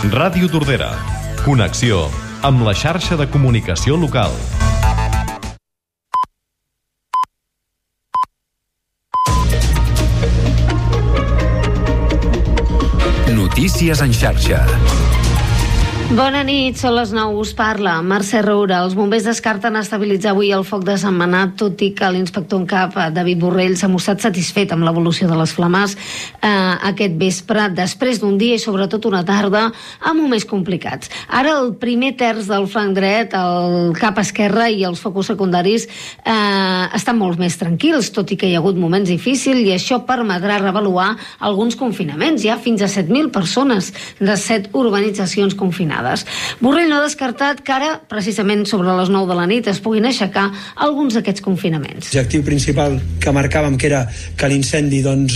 Ràdio Tordera. Connexió amb la xarxa de comunicació local. Notícies en xarxa. Bona nit, són les 9, us parla Mercè Roura. Els bombers descarten estabilitzar avui el foc de Sentmenat, tot i que l'inspector en cap, David Borrell, s'ha mostrat satisfet amb l'evolució de les flames aquest vespre, després d'un dia i sobretot una tarda amb moments complicats. Ara el primer terç del flanc dret, el cap esquerre i els focus secundaris estan molt més tranquils, tot i que hi ha hagut moments difícils, i això permetrà reavaluar alguns confinaments. Hi ha fins a 7.000 persones de 7 urbanitzacions confinades. Borrell no ha descartat que ara, precisament sobre les 9 de la nit, es puguin aixecar alguns d'aquests confinaments. L'objectiu principal que marcàvem, que era que l'incendi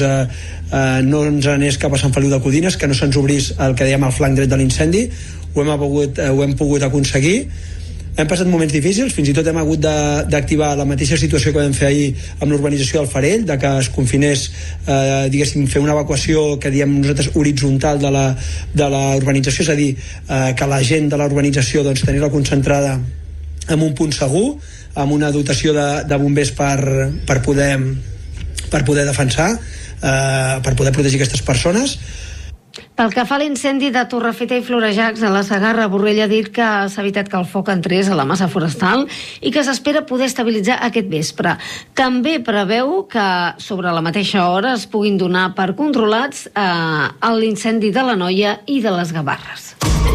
no ens anés cap a Sant Feliu de Codines, que no se'ns obrís el que dèiem el flanc dret de l'incendi, ho hem pogut aconseguir. Hem passat moments difícils, fins i tot hem hagut d'activar la mateixa situació que vam fer ahir amb l'urbanització del Farell, de que es confinés, diguéssim, fer una evacuació que diem nosaltres horitzontal de la urbanització, és a dir, que la gent de la urbanització tenir-la concentrada en un punt segur, amb una dotació de bombers per poder defensar, per poder protegir aquestes persones. Pel que fa a l'incendi de Torrefeta i Florejacs a la Segarra, Borrell ha dit que s'ha evitat que el foc entrés a la massa forestal i que s'espera poder estabilitzar aquest vespre. També preveu que sobre la mateixa hora es puguin donar per controlats l'incendi de la Noia i de les Gavarres.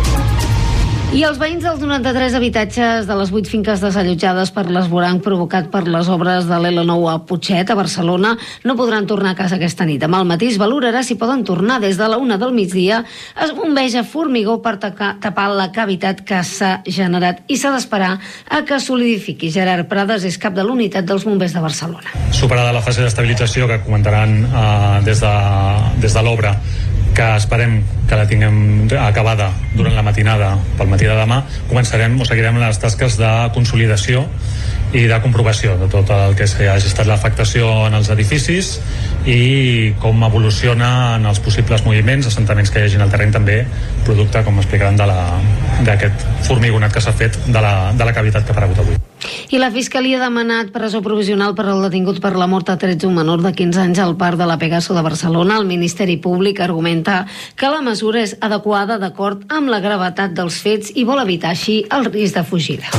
I els veïns dels 93 habitatges de les 8 finques desallotjades per l'esvoranc provocat per les obres de l'L9 a Putxet, a Barcelona, no podran tornar a casa aquesta nit. Demà al matí es valorarà si poden tornar. Des de la 1 del migdia es bombeja formigó per tapar la cavitat que s'ha generat i s'ha d'esperar a que solidifiqui. Gerard Prades és cap de l'unitat dels bombers de Barcelona. Superada la fase d'estabilització que comentaran des de l'obra, que esperem que la tinguem acabada durant la matinada, pel matí de demà, començarem o seguirem les tasques de consolidació i de comprovació de tot el que hagi estat l'afectació en els edificis i com evoluciona en els possibles moviments, assentaments que hi hagi al terreny, també producte, com explicaran, d'aquest formigonat que s'ha fet de la cavitat que ha aparegut avui. I la Fiscalia ha demanat presó provisional per al detingut per la mort a 13 un menor de 15 anys al parc de la Pegaso de Barcelona. El Ministeri Públic argumenta que la mesura és adequada d'acord amb la gravetat dels fets i vol evitar així el risc de fugida.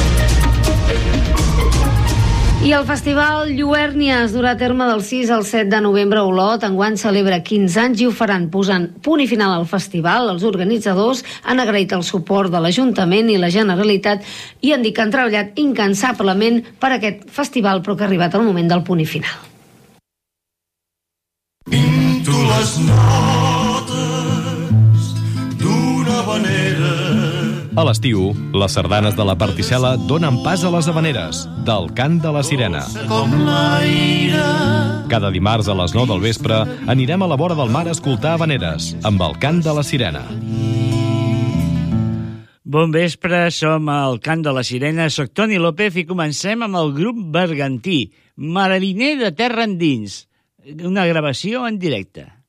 I el Festival Lluèrnia es durà a terme del 6 al 7 de novembre a Olot. Enguany celebra 15 anys i ho faran posant punt i final al festival. Els organitzadors han agraït el suport de l'Ajuntament i la Generalitat i han dit que han treballat incansablement per aquest festival, però que ha arribat el moment del punt i final. Pinto les notes d'una havanera. A l'estiu, les sardanes de la Particel·la donen pas a les havaneres, del cant de la sirena. Cada dimarts a les 9 del vespre anirem a la vora del mar a escoltar havaneres, amb el cant de la sirena. Bon vespre, som al cant de la sirena, soc Toni López i comencem amb el grup bergantí, Mariner de terra endins, una gravació en directe.